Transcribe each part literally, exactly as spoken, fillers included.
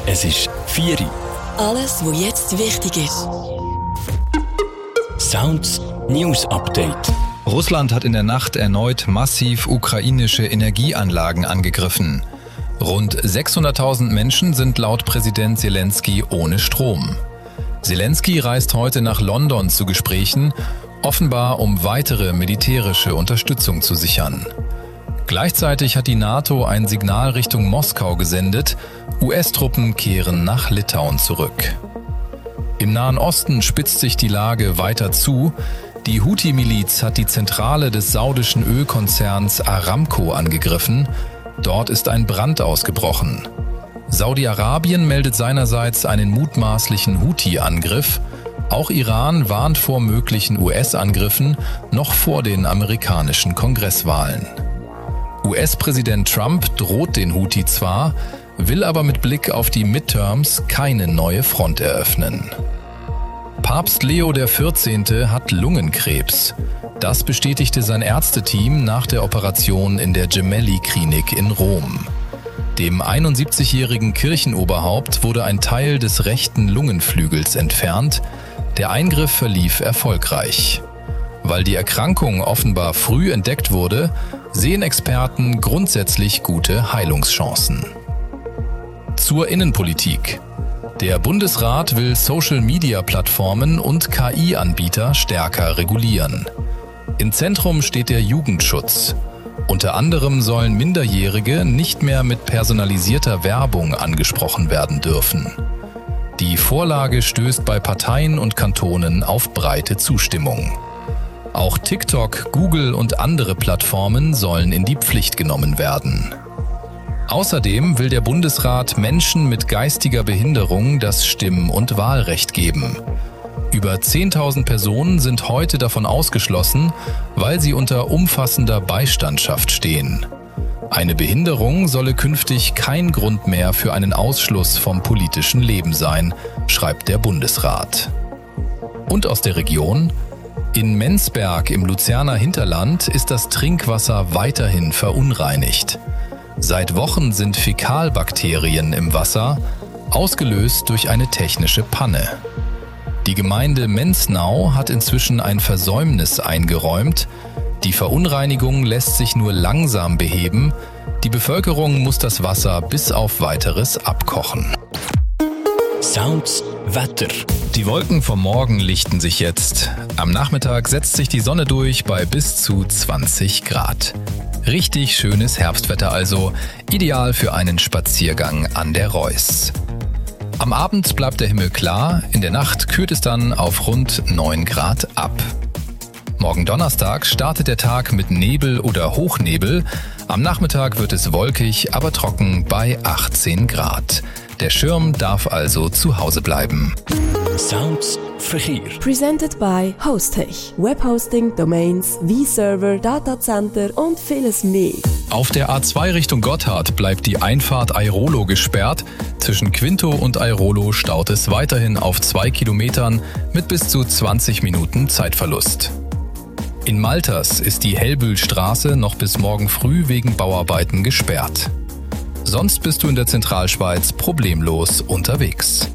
Es ist vier Uhr. Alles, was jetzt wichtig ist. Sounds News Update. Russland hat in der Nacht erneut massiv ukrainische Energieanlagen angegriffen. Rund sechshunderttausend Menschen sind laut Präsident Selensky ohne Strom. Selensky reist heute nach London zu Gesprächen, offenbar um weitere militärische Unterstützung zu sichern. Gleichzeitig hat die NATO ein Signal Richtung Moskau gesendet, U S-Truppen kehren nach Litauen zurück. Im Nahen Osten spitzt sich die Lage weiter zu. Die Houthi-Miliz hat die Zentrale des saudischen Ölkonzerns Aramco angegriffen. Dort ist ein Brand ausgebrochen. Saudi-Arabien meldet seinerseits einen mutmaßlichen Houthi-Angriff. Auch Iran warnt vor möglichen U S-Angriffen noch vor den amerikanischen Kongresswahlen. U S-Präsident Trump droht den Houthi zwar, will aber mit Blick auf die Midterms keine neue Front eröffnen. Papst Leo der vierzehnte hat Lungenkrebs. Das bestätigte sein Ärzteteam nach der Operation in der Gemelli-Klinik in Rom. Dem einundsiebzigjährigen Kirchenoberhaupt wurde ein Teil des rechten Lungenflügels entfernt. Der Eingriff verlief erfolgreich. Weil die Erkrankung offenbar früh entdeckt wurde, sehen Experten grundsätzlich gute Heilungschancen. Zur Innenpolitik. Der Bundesrat will Social-Media-Plattformen und K I-Anbieter stärker regulieren. Im Zentrum steht der Jugendschutz. Unter anderem sollen Minderjährige nicht mehr mit personalisierter Werbung angesprochen werden dürfen. Die Vorlage stößt bei Parteien und Kantonen auf breite Zustimmung. Auch TikTok, Google und andere Plattformen sollen in die Pflicht genommen werden. Außerdem will der Bundesrat Menschen mit geistiger Behinderung das Stimm- und Wahlrecht geben. Über zehntausend Personen sind heute davon ausgeschlossen, weil sie unter umfassender Beistandschaft stehen. Eine Behinderung solle künftig kein Grund mehr für einen Ausschluss vom politischen Leben sein, schreibt der Bundesrat. Und aus der Region: In Menzberg im Luzerner Hinterland ist das Trinkwasser weiterhin verunreinigt. Seit Wochen sind Fäkalbakterien im Wasser, ausgelöst durch eine technische Panne. Die Gemeinde Menznau hat inzwischen ein Versäumnis eingeräumt. Die Verunreinigung lässt sich nur langsam beheben. Die Bevölkerung muss das Wasser bis auf Weiteres abkochen. Sounds Wetter. Die Wolken vom Morgen lichten sich jetzt. Am Nachmittag setzt sich die Sonne durch bei bis zu zwanzig Grad. Richtig schönes Herbstwetter also, ideal für einen Spaziergang an der Reuss. Am Abend bleibt der Himmel klar, in der Nacht kühlt es dann auf rund neun Grad ab. Morgen Donnerstag startet der Tag mit Nebel oder Hochnebel. Am Nachmittag wird es wolkig, aber trocken bei achtzehn Grad. Der Schirm darf also zu Hause bleiben. Sounds Verkehr. Presented by Hostech. Webhosting, Domains, V-Server, Datacenter und vieles mehr. Auf der A zwei Richtung Gotthard bleibt die Einfahrt Airolo gesperrt. Zwischen Quinto und Airolo staut es weiterhin auf zwei Kilometern mit bis zu zwanzig Minuten Zeitverlust. In Malters ist die Hellbühlstraße noch bis morgen früh wegen Bauarbeiten gesperrt. Sonst bist du in der Zentralschweiz problemlos unterwegs.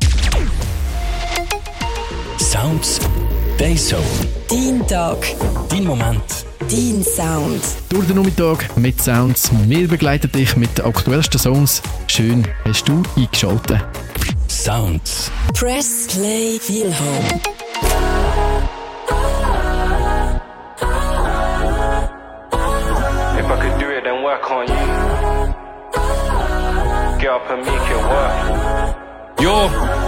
Sounds Dayzone. Dein Tag. Dein Moment. Dein Sound. Durch den Nachmittag mit Sounds. Wir begleiten dich mit den aktuellsten Songs. Schön hast du eingeschaltet. Sounds. Press Play Feel Home. If I could do it, then work on you. Get up and make it work. Yo.